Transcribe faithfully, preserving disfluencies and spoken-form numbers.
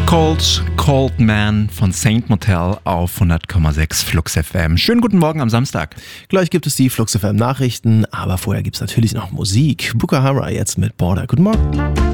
Cold, Cold Man von Saint Motel auf hundert Komma sechs Flux F M. Schönen guten Morgen am Samstag. Gleich gibt es die Flux F M Nachrichten, aber vorher gibt es natürlich noch Musik. Bukahara jetzt mit Border. Guten Morgen.